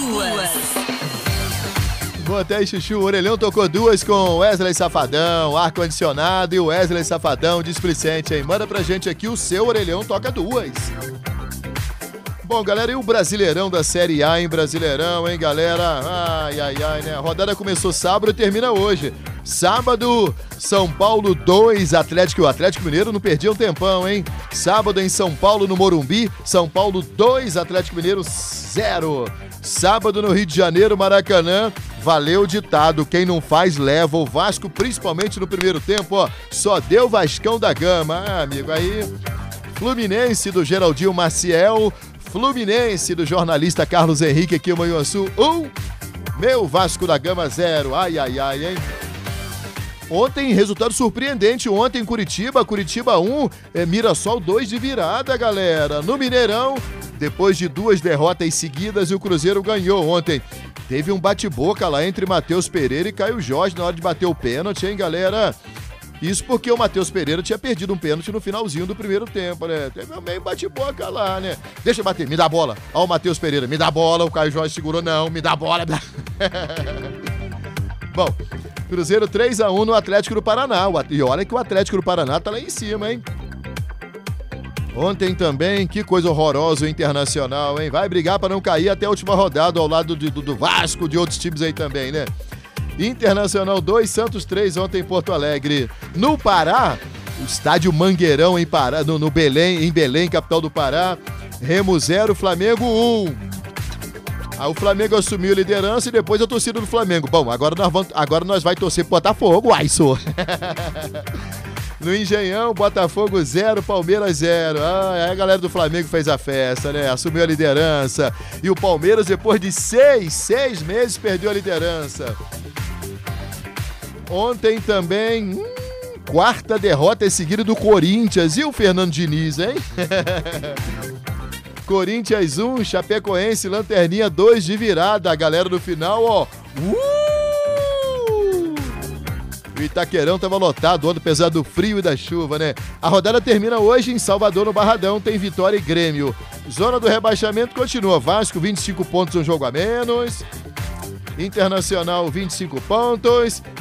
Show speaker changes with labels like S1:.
S1: duas.
S2: Botei Chuchu, o Orelhão tocou duas com Wesley Safadão, ar-condicionado e o Wesley Safadão displicente, hein? Manda pra gente aqui, o seu Orelhão toca duas. Bom, galera, e o Brasileirão da Série A, hein? Brasileirão, hein, galera? Ai, ai, ai, né? A rodada começou sábado e termina hoje. Sábado, São Paulo 2, Atlético. O Atlético Mineiro não perdia um tempão, hein? Sábado em São Paulo, no Morumbi, São Paulo 2, Atlético Mineiro 0. Sábado no Rio de Janeiro, Maracanã. Valeu o ditado, quem não faz leva. O Vasco, principalmente no primeiro tempo, ó, só deu Vascão da Gama. Ah, amigo, aí... Fluminense do Geraldinho Maciel, Fluminense do jornalista Carlos Henrique aqui em Manhuaçu 1, meu Vasco da Gama 0. Ai, ai, ai, hein? Ontem, resultado surpreendente, ontem em Curitiba 1, Mirassol 2 de virada, galera. No Mineirão, depois de 2 derrotas seguidas, o Cruzeiro ganhou ontem. Teve um bate-boca lá entre Matheus Pereira e Caio Jorge na hora de bater o pênalti, hein, galera? Isso porque o Matheus Pereira tinha perdido um pênalti no finalzinho do primeiro tempo, né? Teve meio bate-boca lá, né? Deixa eu bater, me dá a bola. Ó, o Matheus Pereira, me dá a bola. O Caio Jorge segurou, não, me dá a bola. Bom, Cruzeiro 3-1 no Atlético do Paraná. E olha que o Atlético do Paraná tá lá em cima, hein? Ontem também, que coisa horrorosa o Internacional, hein? Vai brigar para não cair até a última rodada ao lado do Vasco, de outros times aí também, né? Internacional 2, Santos 3 ontem em Porto Alegre. No Pará, o estádio Mangueirão em Pará, no Belém, em Belém, capital do Pará. Remo 0, Flamengo 1. Aí o Flamengo assumiu a liderança e depois a torcida do Flamengo. Bom, agora nós vai torcer pro Botafogo, Aisô. No Engenhão, Botafogo 0, Palmeiras 0. Aí a galera do Flamengo fez a festa, né? Assumiu a liderança. E o Palmeiras, depois de 6 meses, perdeu a liderança. Ontem também, quarta derrota seguida do Corinthians. E o Fernando Diniz, hein? Corinthians 1, Chapecoense, Lanterninha 2 de virada. A galera do final, ó. O Itaquerão tava lotado, apesar do frio e da chuva, né? A rodada termina hoje em Salvador, no Barradão. Tem Vitória e Grêmio. Zona do rebaixamento continua. Vasco, 25 pontos, um jogo a menos. Internacional, 25 pontos.